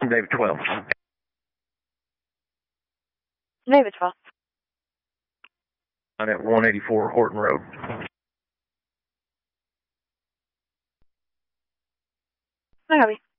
David 12. David 12. I'm at 184 Horton Road. I copy.